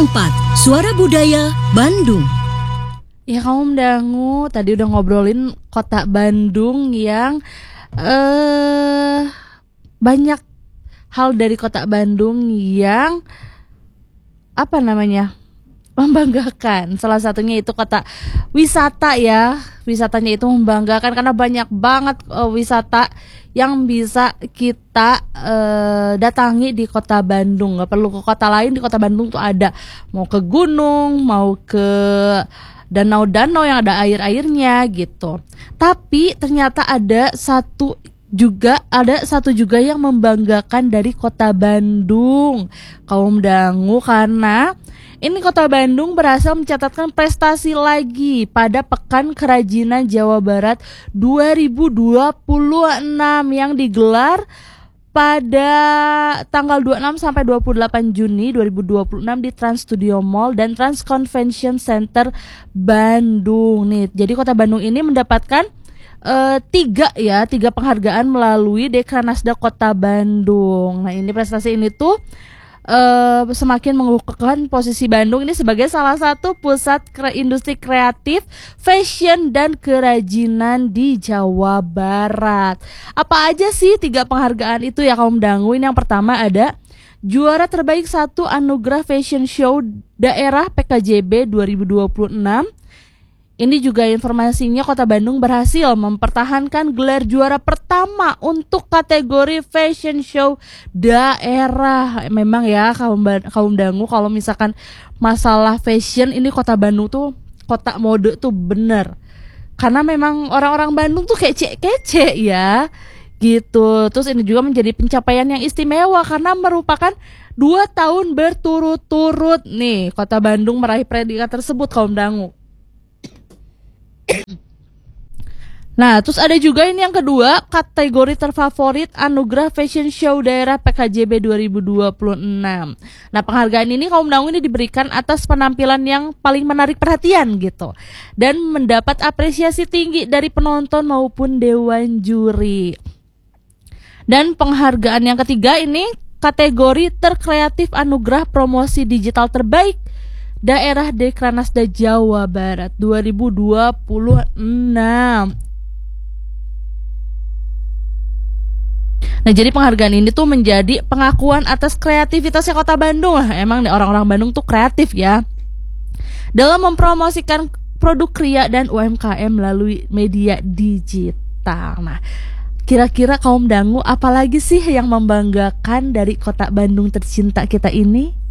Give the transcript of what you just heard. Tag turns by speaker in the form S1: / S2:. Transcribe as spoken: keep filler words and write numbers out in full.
S1: empat, Suara Budaya Bandung.
S2: Ya kaum dangu, tadi udah ngobrolin kota Bandung yang eh banyak hal dari kota Bandung yang apa namanya membanggakan. Salah satunya itu kota wisata ya. Wisatanya itu membanggakan karena banyak banget uh, wisata yang bisa kita uh, datangi di kota Bandung. Gak perlu ke kota lain, di kota Bandung tuh ada. Mau ke gunung, mau ke danau-danau yang ada air-airnya gitu. Tapi ternyata ada satu juga ada satu juga yang membanggakan dari kota Bandung, kaum dangu, karena ini kota Bandung berhasil mencatatkan prestasi lagi pada Pekan Kerajinan Jawa Barat dua ribu dua puluh enam yang digelar pada tanggal dua puluh enam sampai dua puluh delapan Juni dua ribu dua puluh enam di Trans Studio Mall dan Trans Convention Center Bandung. Nih, jadi kota Bandung ini mendapatkan uh, tiga ya, tiga penghargaan melalui Dekranasda Kota Bandung. Nah, ini prestasi ini tuh Uh, semakin mengukuhkan posisi Bandung ini sebagai salah satu pusat kre- industri kreatif, fashion, dan kerajinan di Jawa Barat. Apa aja sih tiga penghargaan itu ya kaum dangu? Ini yang pertama ada juara terbaik satu Anugerah Fashion Show Daerah P K J B dua ribu dua puluh enam. Ini juga informasinya kota Bandung berhasil mempertahankan gelar juara pertama untuk kategori fashion show daerah. Memang ya kaum, kaum dangu, kalau misalkan masalah fashion ini kota Bandung tuh kota mode tuh bener. Karena memang orang-orang Bandung tuh kece-kece ya gitu. Terus ini juga menjadi pencapaian yang istimewa karena merupakan dua tahun berturut-turut nih kota Bandung meraih predikat tersebut kaum dangu. Nah, terus ada juga ini yang kedua, kategori terfavorit Anugerah Fashion Show Daerah P K J B dua ribu dua puluh enam. Nah, penghargaan ini kaum dangu ini diberikan atas penampilan yang paling menarik perhatian gitu dan mendapat apresiasi tinggi dari penonton maupun dewan juri. Dan penghargaan yang ketiga ini kategori terkreatif Anugerah Promosi Digital Terbaik Daerah Dekranasda Jawa Barat dua ribu dua puluh enam. Nah, jadi penghargaan ini tuh menjadi pengakuan atas kreativitasnya kota Bandung lah. Emang nih orang-orang Bandung tuh kreatif ya dalam mempromosikan produk kria dan U M K M melalui media digital. Nah, kira-kira kaum dangu apalagi sih yang membanggakan dari kota Bandung tercinta kita ini?